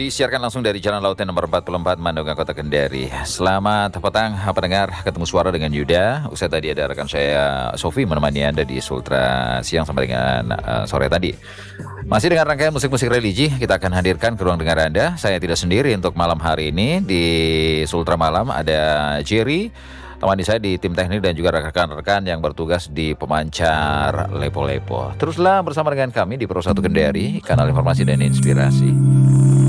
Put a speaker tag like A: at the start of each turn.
A: disiarkan langsung dari Jalan Lautan nomor 44 Mandunga, Kota Kendari. Selamat petang pendengar, ketemu suara dengan Yuda. Usai tadi ada rekan saya Sofi menemani Anda di Sultra siang sampai dengan sore tadi. Masih dengan rangkaian musik-musik religi, kita akan hadirkan ke ruang dengar Anda. Saya tidak sendiri untuk malam hari ini. Di Sultra Malam ada Jerry, teman saya di tim teknik, dan juga rekan-rekan yang bertugas di pemancar Lepo-Lepo. Teruslah bersama dengan kami di Pro 1 Kendari, kanal informasi dan inspirasi.